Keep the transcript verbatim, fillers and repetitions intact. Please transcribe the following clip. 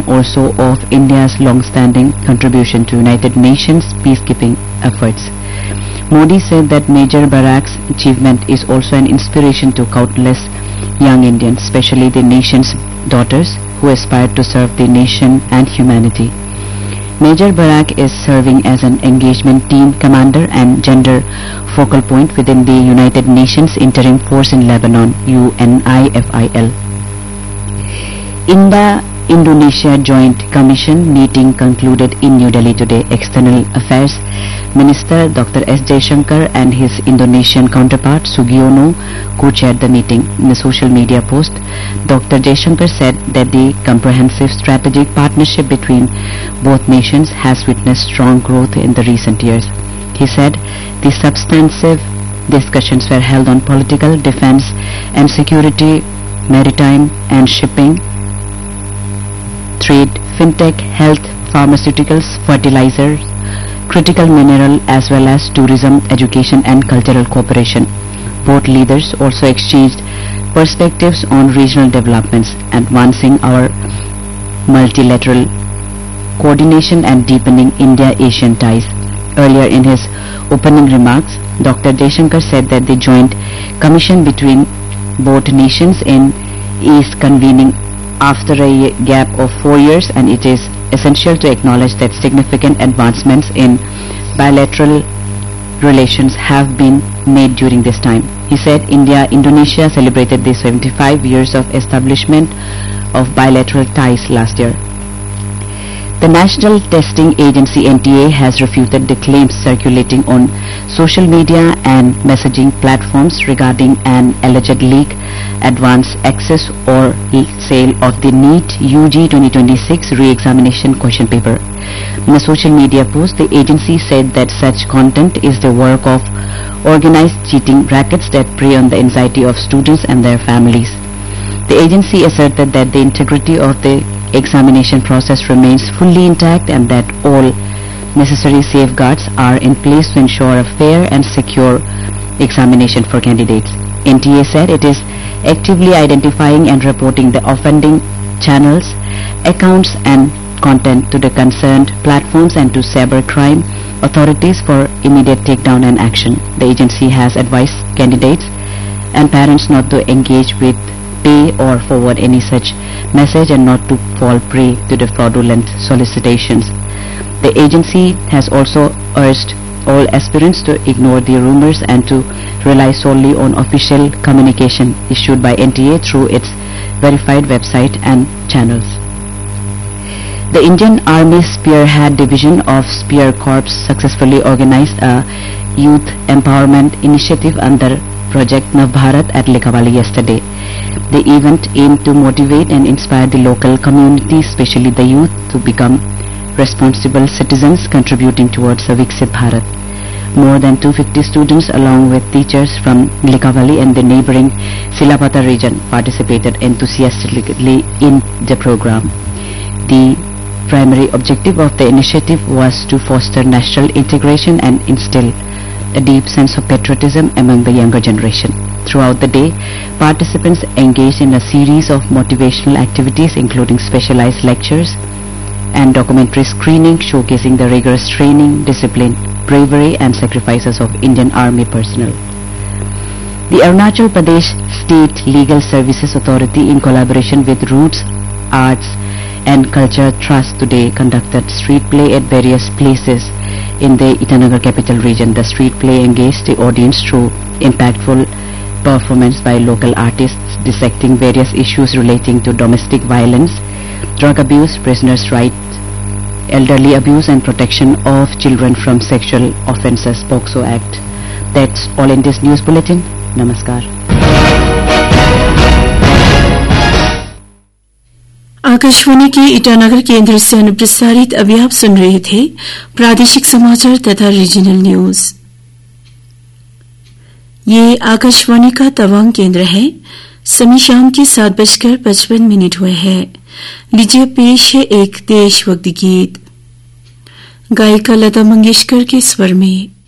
also of India's long-standing contribution to United Nations peacekeeping efforts. Modi said that Major Barak's achievement is also an inspiration to countless young Indians, especially the nation's daughters who aspire to serve the nation and humanity. Major Barak is serving as an engagement team commander and gender focal point within the United Nations Interim Force in Lebanon, U N I F I L. India-Indonesia Joint Commission meeting concluded in New Delhi today. External Affairs Minister Doctor S. Jaishankar and his Indonesian counterpart Sugiono co-chaired the meeting. In a social media post, Doctor Jaishankar said that the comprehensive strategic partnership between both nations has witnessed strong growth in the recent years. He said the substantive discussions were held on political, defense and security, maritime and shipping, trade, fintech, health, pharmaceuticals, fertilizers, critical mineral as well as tourism, education and cultural cooperation. Both leaders also exchanged perspectives on regional developments, advancing our multilateral coordination and deepening India-Asian ties. Earlier in his opening remarks, Doctor Jaishankar said that the joint commission between both nations in is convening after a gap of four years, and it is essential to acknowledge that significant advancements in bilateral relations have been made during this time. He said India-Indonesia celebrated the seventy-five years of establishment of bilateral ties last year. The National Testing Agency N T A has refuted the claims circulating on social media and messaging platforms regarding an alleged leak, advance access or sale of the NEET U G twenty twenty-six re-examination question paper. In a social media post, the agency said that such content is the work of organized cheating rackets that prey on the anxiety of students and their families. The agency asserted that the integrity of the examination process remains fully intact and that all necessary safeguards are in place to ensure a fair and secure examination for candidates. N T A said it is actively identifying and reporting the offending channels, accounts and content to the concerned platforms and to cybercrime authorities for immediate takedown and action. The agency has advised candidates and parents not to engage with, pay or forward any such message and not to fall prey to the fraudulent solicitations. The agency has also urged all aspirants to ignore the rumors and to rely solely on official communication issued by N T A through its verified website and channels. The Indian Army Spearhead Division of Spear Corps successfully organized a youth empowerment initiative under Project Navbharat at Likhavali yesterday. The event aimed to motivate and inspire the local community, especially the youth, to become responsible citizens contributing towards a Viksit Bharat. More than two hundred fifty students along with teachers from Likhavali and the neighboring Silapata region participated enthusiastically in the program. The primary objective of the initiative was to foster national integration and instill a deep sense of patriotism among the younger generation. Throughout the day, participants engaged in a series of motivational activities including specialized lectures and documentary screening showcasing the rigorous training, discipline, bravery and sacrifices of Indian Army personnel. The Arunachal Pradesh State Legal Services Authority, in collaboration with Roots Arts and Culture Trust, today conducted street play at various places in the Itanagar capital region. The street play engaged the audience through impactful performance by local artists dissecting various issues relating to domestic violence, drug abuse, prisoners' rights, elderly abuse and protection of children from sexual offences, POCSO Act. That's all in this news bulletin. Namaskar. Akashvani के ईटानगर केंद्र से अनुप्रसारित अभी आप सुन रहे थे प्रादेशिक समाचार तथा रीजनल न्यूज। ये आकाशवाणी का तवांग केंद्र है। समय शाम के सात बजकर पचपन मिनट हुए हैं। लीजिए पेश है एक देशभक्ति गीत, गायिका लता मंगेशकर के स्वर में।